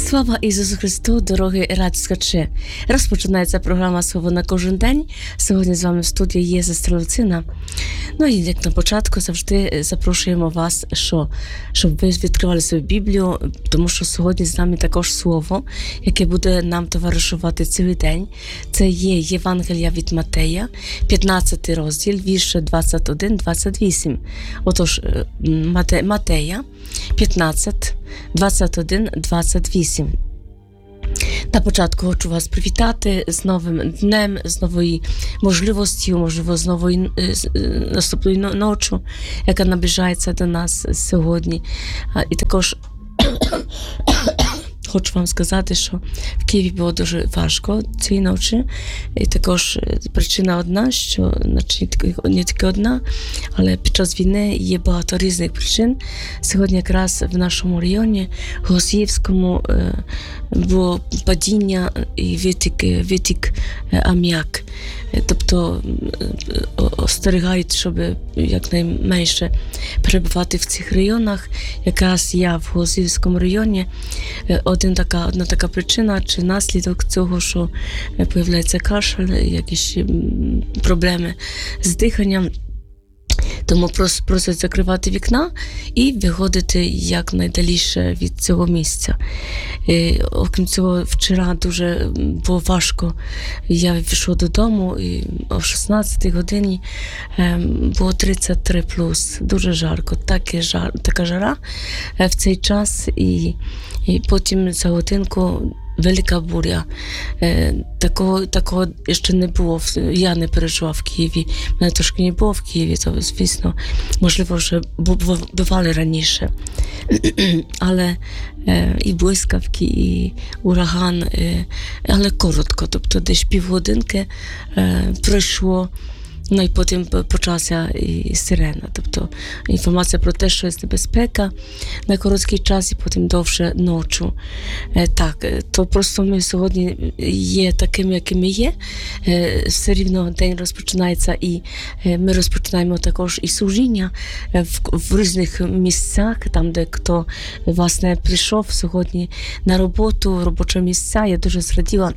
Слава Ісусу Христу, дорогі радіослухачі! Розпочинається програма «Слово на кожен день». Сьогодні з вами в студії є сестра Люцина. Ну і як на початку завжди запрошуємо вас, щоб ви відкривали свою Біблію, тому що сьогодні з нами також слово, яке буде нам товаришувати цілий день. Це є Євангелія від Матея, 15 розділ, вірші 21-28. Отож, Матея, 15, 21, 28. На початку хочу вас привітати з новим днем, з новою можливістю, можливо, з новою наступною ночі, яка наближається до нас сьогодні. І також хочу вам сказати, що в Києві було дуже важко цієї ночі. І також причина одна, що не тільки одна, але під час війни є багато різних причин. Сьогодні якраз в нашому районі, Голосіївському, було падіння і витік аміак. Тобто остерігають, щоб якнайменше перебувати в цих районах. Якраз я в Голосіївському районі. Одна така причина, чи наслідок цього, що появляється кашель, якісь проблеми з диханням. Тому просять закривати вікна і виходити якнайдаліше від цього місця. Окрім цього, вчора дуже було важко. Я пішов додому і о 16 годині було 33+. Дуже жарко. Така жара в цей час. І потім за годинку велика буря. Такого ще не було. Я не переживав в Києві. Мене трошки не було в Києві, то, звісно, можливо, вже бували раніше. Але і блискавки, і ураган, але коротко. Тобто десь півгодинки пройшло. Ну і потім почалася і сирена, тобто інформація про те, що є небезпека на короткий час і потім довше ночі. Так, то просто ми сьогодні є такими, якими є. Все рівно день розпочинається і ми розпочинаємо також і служіння в різних місцях, там, де хто, власне, прийшов сьогодні на роботу, робочі місця. Я дуже зраділа,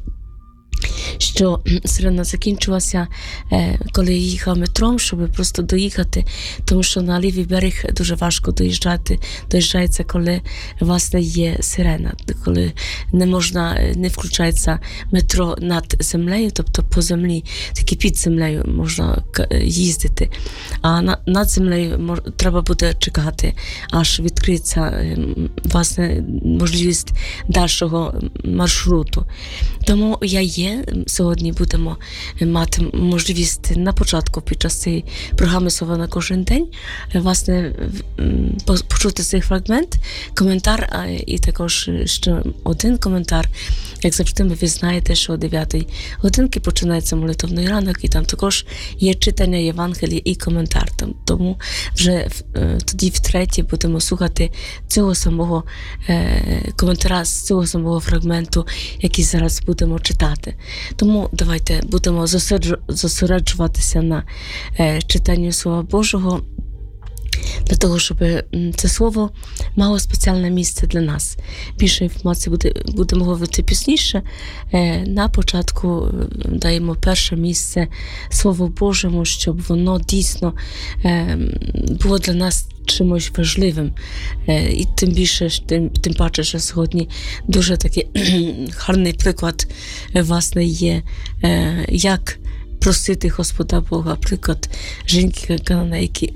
що сирена закінчилася, коли я їхав метром, щоб просто доїхати, тому що на лівий берег дуже важко доїжджається, коли, власне, є сирена, коли не включається метро над землею, тобто по землі, тільки під землею можна їздити, а над землею треба буде чекати, аж відкриється, власне, можливість дальшого маршруту. Тому сьогодні будемо мати можливість на початку під час цієї програми «Слово на кожен день» власне почути цей фрагмент, коментар і також ще один коментар. Як завжди, ви знаєте, що о 9 годинки починається молитовний ранок, і там також є читання Євангелії і коментар. Тому вже тоді втретє будемо слухати цього самого коментара, з цього самого фрагменту, який зараз будемо читати. Тому давайте будемо зосереджуватися на читанні Слова Божого, для того, щоб це слово мало спеціальне місце для нас. Більше інформації будемо говорити пізніше. На початку даємо перше місце Слову Божому, щоб воно дійсно було для нас чимось важливим. І тим паче, що сьогодні дуже такий гарний приклад, власне, є, як просити Господа Бога, приклад жінки-кананейки,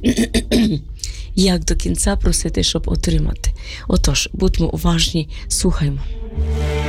як до кінця просити, щоб отримати. Отож, будьмо уважні, слухаймо.